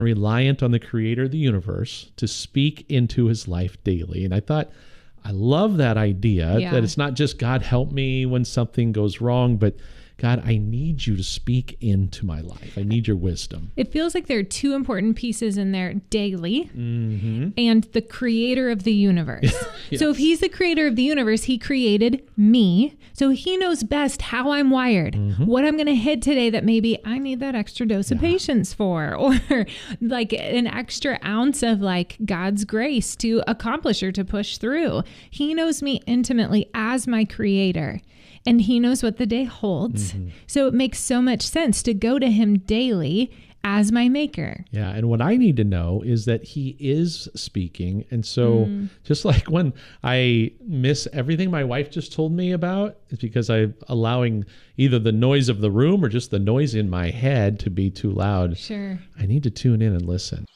reliant on the creator of the universe to speak into his life daily. And I thought, I love that idea that it's not just God help me when something goes wrong, but God, I need you to speak into my life. I need your wisdom. It feels like there are two important pieces in there, daily and the creator of the universe. Yes. So if he's the creator of the universe, he created me. So he knows best how I'm wired, what I'm going to hit today that maybe I need that extra dose of patience for, or like an extra ounce of like God's grace to accomplish or to push through. He knows me intimately as my creator. And he knows what the day holds. So it makes so much sense to go to him daily as my maker. Yeah. And what I need to know is that he is speaking. And so just like when I miss everything my wife just told me about, it's because I'm allowing either the noise of the room or just the noise in my head to be too loud. Sure. I need to tune in and listen.